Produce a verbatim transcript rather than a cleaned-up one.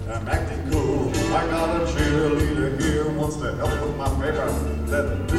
I'm acting cool. I got a cheerleader here wants to help with my paper. Let